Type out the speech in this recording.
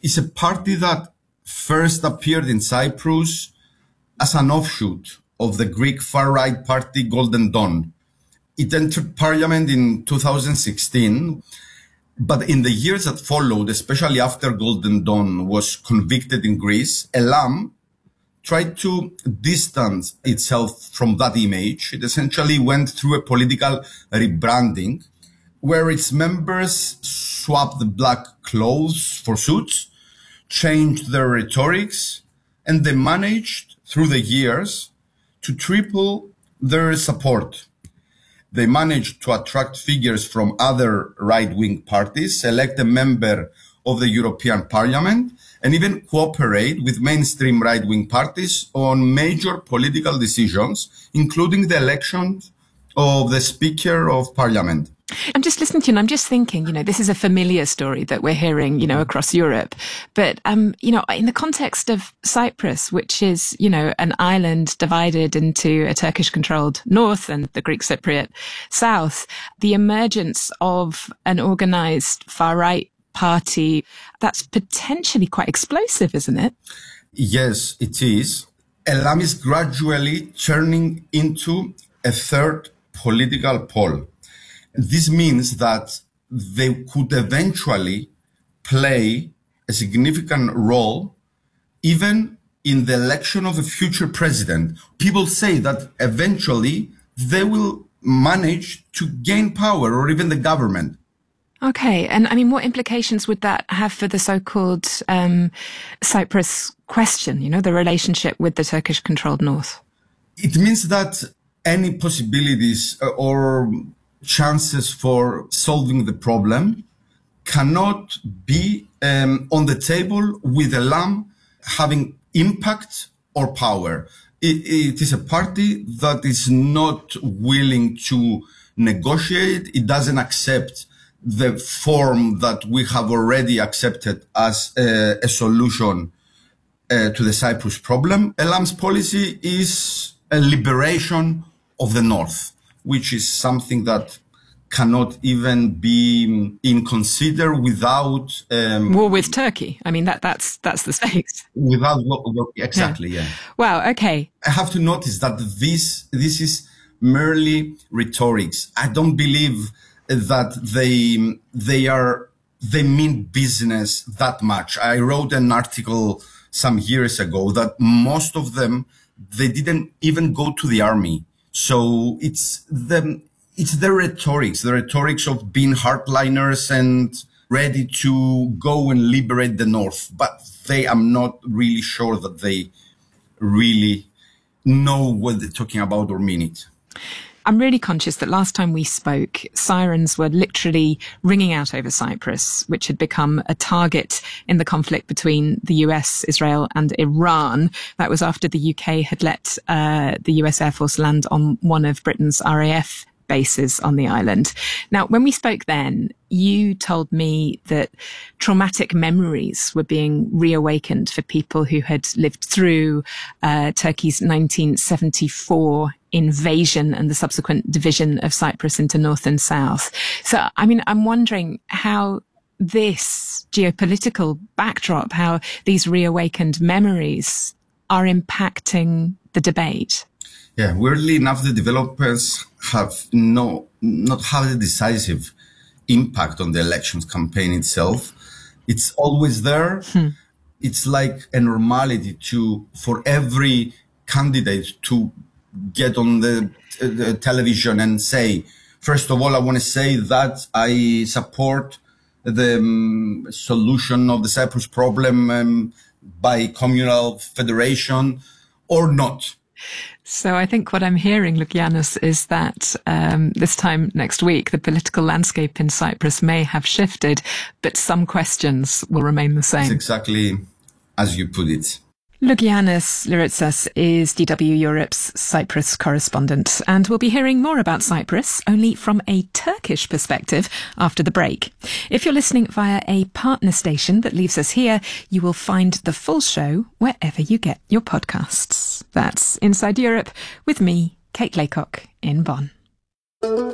is a party that first appeared in Cyprus as an offshoot of the Greek far-right party Golden Dawn. It entered parliament in 2016, but in the years that followed, especially after Golden Dawn was convicted in Greece, Elam tried to distance itself from that image. It essentially went through a political rebranding where its members swapped the black clothes for suits, changed their rhetorics, and they managed, through the years, to triple their support. They managed to attract figures from other right-wing parties, elect a member of the European Parliament, and even cooperate with mainstream right-wing parties on major political decisions, including the election of the Speaker of Parliament. I'm just listening to you and I'm just thinking, this is a familiar story that we're hearing, across Europe. But, in the context of Cyprus, which is, an island divided into a Turkish-controlled north and the Greek Cypriot south, the emergence of an organized far-right party, that's potentially quite explosive, isn't it? Yes, it is. Elam is gradually turning into a third political pole. This means that they could eventually play a significant role even in the election of a future president. People say that eventually they will manage to gain power or even the government. Okay. And what implications would that have for the so-called Cyprus question, the relationship with the Turkish-controlled north? It means that any possibilities or chances for solving the problem cannot be on the table with Elam having impact or power. It is a party that is not willing to negotiate. It doesn't accept the form that we have already accepted as a solution to the Cyprus problem. Elam's policy is a liberation of the North, which is something that cannot even be considered without war with Turkey. That's the stakes. Without exactly, yeah. Wow. Okay. I have to notice that this is merely rhetorics. I don't believe that they mean business that much. I wrote an article some years ago that most of them, they didn't even go to the army. So it's the rhetorics of being hardliners and ready to go and liberate the North. But I'm not really sure that they really know what they're talking about or mean it. I'm really conscious that last time we spoke, sirens were literally ringing out over Cyprus, which had become a target in the conflict between the US, Israel and Iran. That was after the UK had let the US Air Force land on one of Britain's RAF bases on the island. Now, when we spoke then, you told me that traumatic memories were being reawakened for people who had lived through Turkey's 1974 invasion and the subsequent division of Cyprus into north and south. So, I'm wondering how this geopolitical backdrop, how these reawakened memories are impacting the debate. Yeah, weirdly enough, the developers have not had a decisive impact on the elections campaign itself. It's always there. It's like a normality for every candidate to get on the television and say, first of all, I want to say that I support the solution of the Cyprus problem by communal federation or not. So I think what I'm hearing, Lukianos, is that this time next week, the political landscape in Cyprus may have shifted, but some questions will remain the same. It's exactly as you put it. Lukianos Lyritsas is DW Europe's Cyprus correspondent, and we'll be hearing more about Cyprus, only from a Turkish perspective, after the break. If you're listening via a partner station that leaves us here, you will find the full show wherever you get your podcasts. That's Inside Europe with me, Kate Laycock, in Bonn.